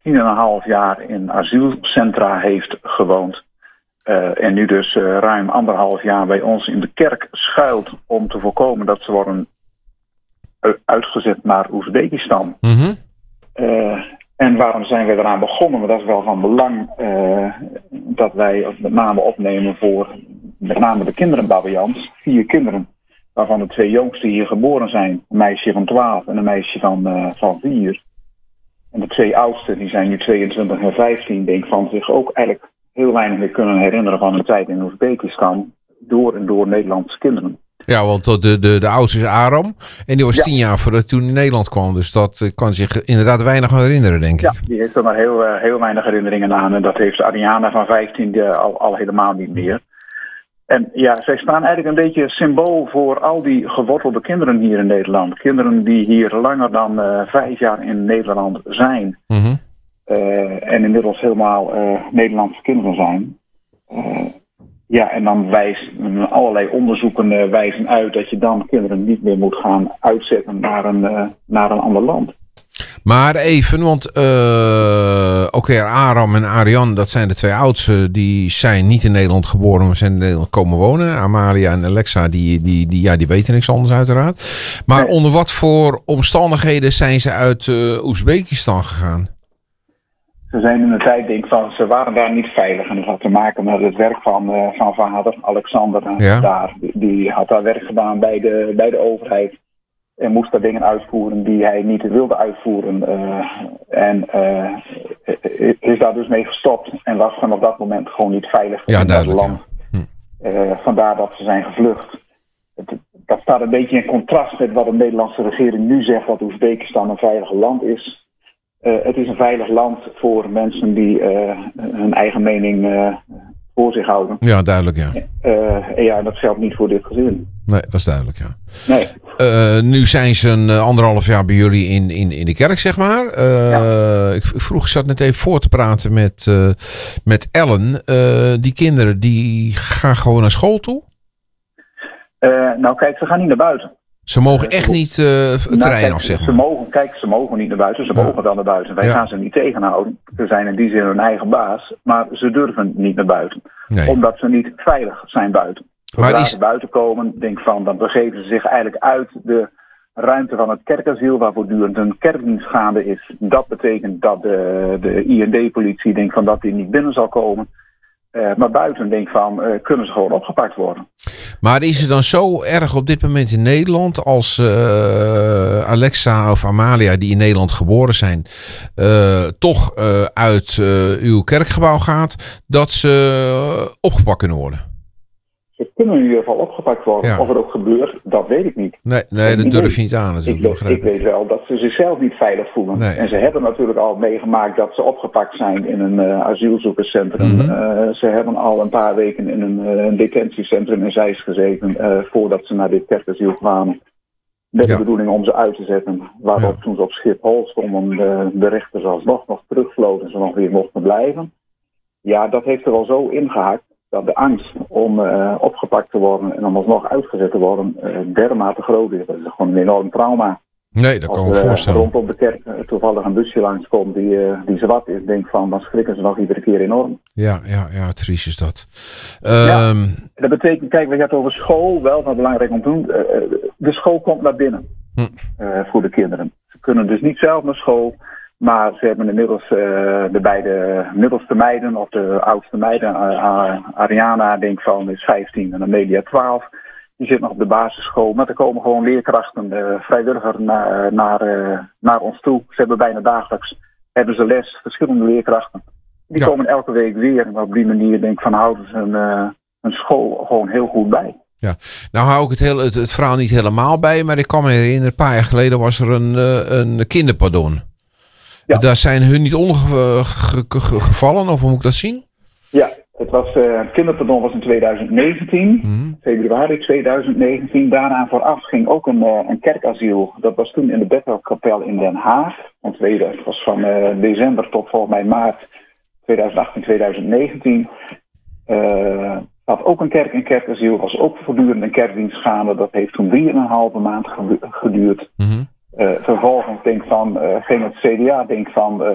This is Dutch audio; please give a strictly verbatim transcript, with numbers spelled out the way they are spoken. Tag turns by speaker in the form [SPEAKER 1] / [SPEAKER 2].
[SPEAKER 1] tien en een half jaar in asielcentra heeft gewoond. Uh, en nu dus uh, ruim anderhalf jaar bij ons in de kerk schuilt om te voorkomen dat ze worden uitgezet naar Oezbekistan.
[SPEAKER 2] Mm-hmm.
[SPEAKER 1] Uh, en waarom zijn we eraan begonnen? Maar dat is wel van belang uh, dat wij met name opnemen voor met name de kinderen Babians. Vier kinderen, waarvan de twee jongsten hier geboren zijn. Een meisje van twaalf en een meisje van, uh, van vier. En de twee oudsten, die zijn nu tweeëntwintig en vijftien, denk van zich ook eigenlijk heel weinig meer kunnen herinneren van hun tijd in Oezbekistan. Door en door Nederlandse kinderen.
[SPEAKER 2] Ja, want de, de, de oudste is Aram. En die was
[SPEAKER 1] ja.
[SPEAKER 2] tien jaar voordat hij toen in Nederland kwam. Dus dat kan zich inderdaad weinig herinneren, denk ik.
[SPEAKER 1] Ja, die heeft er maar heel, uh, heel weinig herinneringen aan. En dat heeft Ariana van vijftien uh, al, al helemaal niet meer. En ja, zij staan eigenlijk een beetje symbool voor al die gewortelde kinderen hier in Nederland. Kinderen die hier langer dan uh, vijf jaar in Nederland zijn.
[SPEAKER 2] Mm-hmm.
[SPEAKER 1] Uh, en inmiddels helemaal uh, Nederlandse kinderen zijn. Uh, ja, en dan wijst allerlei onderzoeken uh, wijzen uit dat je dan kinderen niet meer moet gaan uitzetten naar een, uh, naar een ander land.
[SPEAKER 2] Maar even, want uh, oké, okay, Aram en Ariane, dat zijn de twee oudsten, die zijn niet in Nederland geboren, maar zijn in Nederland komen wonen. Amalia en Alexa, die, die, die, ja, die weten niks anders uiteraard. Maar nee. Onder wat voor omstandigheden zijn ze uit uh, Oezbekistan gegaan?
[SPEAKER 1] Ze zijn in de tijd, denk ik, van, ze waren daar niet veilig. En dat had te maken met het werk van, uh, van vader, Alexander.
[SPEAKER 2] Ja.
[SPEAKER 1] Daar. Die, die had daar werk gedaan bij de, bij de overheid. En moest daar dingen uitvoeren die hij niet wilde uitvoeren. Uh, en uh, is daar dus mee gestopt. En was vanaf dat moment gewoon niet veilig
[SPEAKER 2] ja,
[SPEAKER 1] in dat land.
[SPEAKER 2] Ja. Hm.
[SPEAKER 1] Uh, vandaar dat ze zijn gevlucht. Het, dat staat een beetje in contrast met wat de Nederlandse regering nu zegt, dat Oezbekistan een veilig land is. Uh, het is een veilig land voor mensen die uh, hun eigen mening uh, voor zich houden.
[SPEAKER 2] Ja, duidelijk, ja.
[SPEAKER 1] Uh, en ja, dat geldt niet voor dit gezin.
[SPEAKER 2] Nee, dat is duidelijk, ja.
[SPEAKER 1] Nee.
[SPEAKER 2] Uh, nu zijn ze een uh, anderhalf jaar bij jullie in, in, in de kerk, zeg maar. Uh, ja. ik, ik vroeg, ik zat net even voor te praten met, uh, met Ellen. Uh, die kinderen, die gaan gewoon naar school toe?
[SPEAKER 1] Uh, nou kijk, ze gaan niet naar buiten.
[SPEAKER 2] Ze mogen echt niet uh, het nou, terrein af, zeg maar.
[SPEAKER 1] Ze mogen, kijk, ze mogen niet naar buiten. Ze ja. mogen wel naar buiten. Wij ja. gaan ze niet tegenhouden. Ze zijn in die zin hun eigen baas. Maar ze durven niet naar buiten. Nee. Omdat ze niet veilig zijn buiten. Zodra maar is... ze buiten komen, denk van, dan begeven ze zich eigenlijk uit de ruimte van het kerkasiel, waar voortdurend een kerkdienst gaande is. Dat betekent dat de, de I N D-politie denkt van dat die niet binnen zal komen. Uh, maar buiten denk van, uh, kunnen ze gewoon opgepakt worden.
[SPEAKER 2] Maar is het dan zo erg op dit moment in Nederland als uh, Alexa of Amalia, die in Nederland geboren zijn, uh, toch uh, uit uh, uw kerkgebouw gaat, dat ze uh, opgepakt kunnen worden?
[SPEAKER 1] Ze kunnen in ieder geval opgepakt worden. Ja. Of het ook gebeurt, dat weet ik niet.
[SPEAKER 2] Nee, nee dat durf je niet aan natuurlijk.
[SPEAKER 1] Ik weet, ik weet wel dat ze zichzelf niet veilig voelen.
[SPEAKER 2] Nee.
[SPEAKER 1] En ze hebben natuurlijk al meegemaakt dat ze opgepakt zijn in een uh, asielzoekerscentrum. Mm-hmm. Uh, ze hebben al een paar weken in een, uh, een detentiecentrum in Zeist gezeten uh, voordat ze naar dit kerkasiel kwamen. Met ja. de bedoeling om ze uit te zetten. Waarop ja. toen ze op Schiphol stonden, de, de rechters alsnog nog terugvloten en ze nog weer mochten blijven. Ja, dat heeft er al zo ingehaakt dat de angst om uh, opgepakt te worden en om alsnog uitgezet te worden uh, dermate groot is. Dat is gewoon een enorm trauma.
[SPEAKER 2] Nee, dat kan ik me uh, voorstellen.
[SPEAKER 1] Rondom de kerk uh, toevallig een busje langskomt die, uh, die zwart is, denk van, dan schrikken ze nog iedere keer enorm.
[SPEAKER 2] Ja, ja, ja, triest is dat. Um...
[SPEAKER 1] Ja, dat betekent, kijk, we hebben het over school, wel wat belangrijk om te doen. Uh, de school komt naar binnen hm. uh, voor de kinderen. Ze kunnen dus niet zelf naar school. Maar ze hebben inmiddels uh, de beide middelste meiden, of de oudste meiden, uh, Ariana denk van is vijftien en Amelia twaalf. Die zit nog op de basisschool. Maar er komen gewoon leerkrachten, uh, vrijwilliger naar, naar, uh, naar ons toe. Ze hebben bijna dagelijks hebben ze les, verschillende leerkrachten. Die ja. komen elke week weer. En op die manier denk ik van houden ze een, uh, een school gewoon heel goed bij.
[SPEAKER 2] Ja, nou hou ik het, heel, het, het verhaal niet helemaal bij, maar ik kan me herinneren, een paar jaar geleden was er een, uh, een kinderpardon. Ja. Daar zijn hun niet onder ge, ge, ge, gevallen, of hoe moet ik dat zien? Ja,
[SPEAKER 1] het was, uh, het kinderpardon was in twintig negentien, mm-hmm. februari twintig negentien. Daaraan vooraf ging ook een, uh, een kerkasiel. Dat was toen in de Bethelkapel in Den Haag. Want het was van uh, december tot volgens mij maart twintig achttien, twintig negentien. Uh, had ook een kerk en kerkasiel, was ook voortdurend een kerkdienst gaande. Dat heeft toen drieënhalve maand geduurd. Mm-hmm. Uh, vervolgens denk van, uh, ging het C D A denk van, uh,